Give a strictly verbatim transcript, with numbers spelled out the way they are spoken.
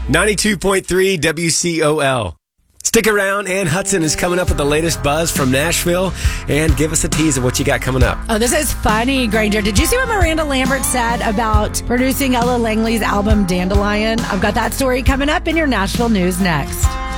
ninety-two point three W C O L. Stick around. Ann Hudson is coming up with the latest buzz from Nashville. And give us a tease of what you got coming up. Oh, this is funny, Granger. Did you see what Miranda Lambert said about producing Ella Langley's album Dandelion? I've got that story coming up in your Nashville news next.